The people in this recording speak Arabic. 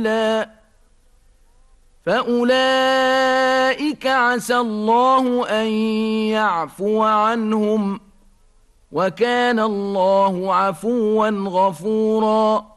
فأولئك عسى الله أن يعفو عنهم وكان الله عفوا غفورا